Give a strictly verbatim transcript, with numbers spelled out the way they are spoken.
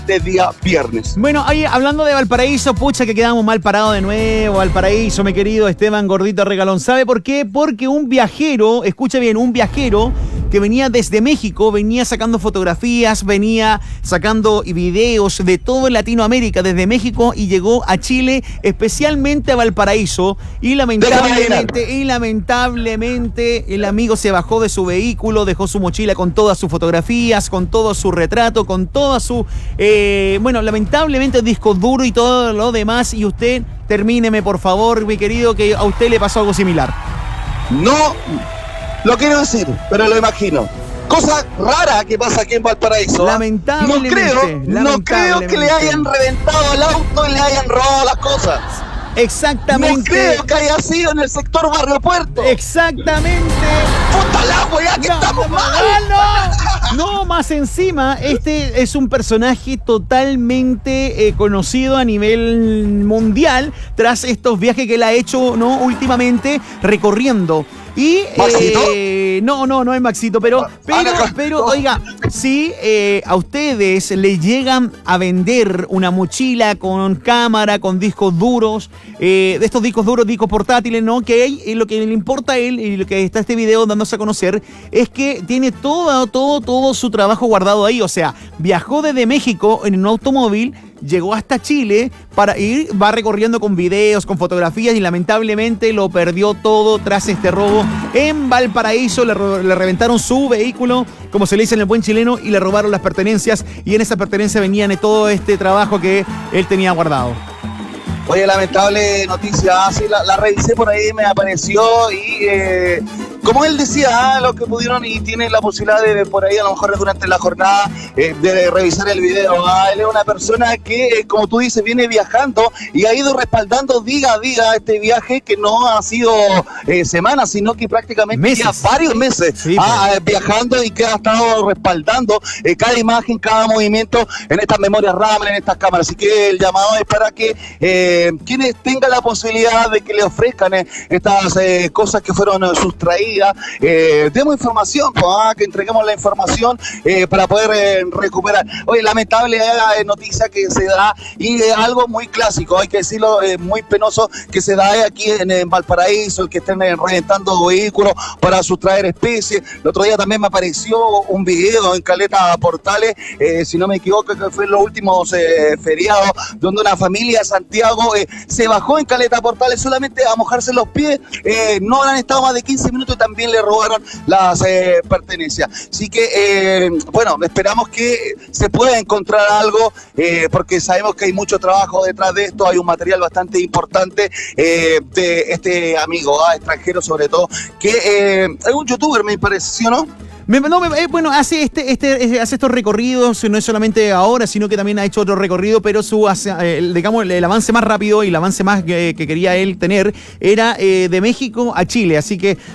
este día viernes. Bueno, oye, hablando de Valparaíso, pucha que quedamos mal parados de nuevo, Valparaíso, mi querido Esteban Gordito Regalón. ¿Sabe por qué? Porque un viajero, escucha bien, un viajero que venía desde México, venía sacando fotografías, venía sacando videos de todo Latinoamérica, desde México, y llegó a Chile, especialmente a Valparaíso, y lamentablemente, y lamentablemente el amigo se bajó de su vehículo, dejó su mochila con todas sus fotografías, con todo su retrato, con toda su, eh, bueno, lamentablemente el disco duro y todo lo demás, y usted, termíneme por favor, mi querido, que a usted le pasó algo similar. No lo quiero decir, pero lo imagino. Cosa rara que pasa aquí en Valparaíso. Lamentablemente. No creo, no creo que le hayan reventado el auto y le hayan robado las cosas. Exactamente. No creo que haya sido en el sector Barrio Puerto. Exactamente. ¡Puta la weá que no, estamos no, mal! No, no, más encima, este es un personaje totalmente eh, conocido a nivel mundial tras estos viajes que él ha hecho, ¿no?, últimamente recorriendo. Y eh, no, no, no es Maxito, pero, pero, pero, oiga, si eh, a ustedes les llegan a vender una mochila con cámara, con discos duros, eh, de estos discos duros, discos portátiles, ¿no? Que hay, eh, lo que le importa a él y lo que está este video dándose a conocer es que tiene todo, todo, todo su trabajo guardado ahí. O sea, viajó desde México en un automóvil, llegó hasta Chile para ir, va recorriendo con videos, con fotografías, y lamentablemente lo perdió todo tras este robo en Valparaíso. Le, le reventaron su vehículo, como se le dice en el buen chileno, y le robaron las pertenencias, y en esas pertenencias venían todo este trabajo que él tenía guardado. Oye, lamentable noticia, sí, la, la revisé por ahí, me apareció y eh, como él decía, ah, los que pudieron y tienen la posibilidad de ver por ahí a lo mejor durante la jornada eh, de revisar el video, ah, él es una persona que, eh, como tú dices, viene viajando y ha ido respaldando día a día este viaje, que no ha sido eh, semanas, sino que prácticamente meses. varios meses sí, ah, pues. viajando, y que ha estado respaldando eh, cada imagen, cada movimiento en estas memorias RAM, en estas cámaras. Así que el llamado es para que eh, quienes tengan la posibilidad de que le ofrezcan eh, estas eh, cosas que fueron eh, sustraídas, eh, demos información, pues, ah, que entreguemos la información eh, para poder eh, recuperar. Oye, lamentable eh, noticia que se da, y eh, algo muy clásico, hay que decirlo, eh, muy penoso, que se da eh, aquí en, en Valparaíso, el que estén eh, reventando vehículos para sustraer especies. El otro día también me apareció un video en Caleta Portales, eh, si no me equivoco, que fue en los últimos eh, feriados, donde una familia de Santiago Eh, se bajó en Caleta Portales solamente a mojarse los pies, eh, no han estado más de quince minutos y también le robaron las eh, pertenencias. Así que, eh, bueno, esperamos que se pueda encontrar algo, eh, porque sabemos que hay mucho trabajo detrás de esto, hay un material bastante importante eh, de este amigo, ah, extranjero sobre todo, que eh, es un youtuber, me pareció, ¿no? Me, no, me, eh, bueno, hace este, este, hace estos recorridos, no es solamente ahora, sino que también ha hecho otro recorrido, pero su, eh, digamos, el, el avance más rápido y el avance más que, que quería él tener era eh, de México a Chile, así que